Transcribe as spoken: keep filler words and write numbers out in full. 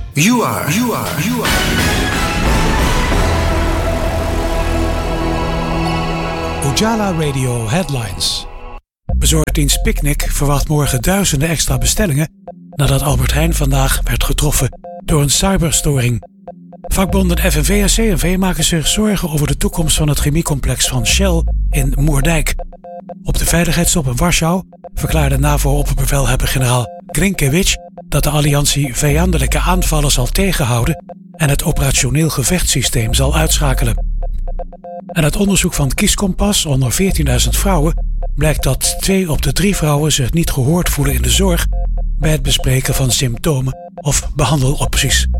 You are, you are, you are. Ujala Radio Headlines. Bezorgdienst Picnic verwacht morgen duizenden extra bestellingen nadat Albert Heijn vandaag werd getroffen door een cyberstoring. Vakbonden F N V en C N V maken zich zorgen over de toekomst van het chemiecomplex van Shell in Moerdijk. Op de veiligheidstop in Warschau verklaarde NAVO-opperbevelhebber generaal Grinkiewicz dat de alliantie vijandelijke aanvallen zal tegenhouden en het operationeel gevechtssysteem zal uitschakelen. En uit onderzoek van Kieskompas onder veertienduizend vrouwen blijkt dat twee op de drie vrouwen zich niet gehoord voelen in de zorg bij het bespreken van symptomen of behandelopties.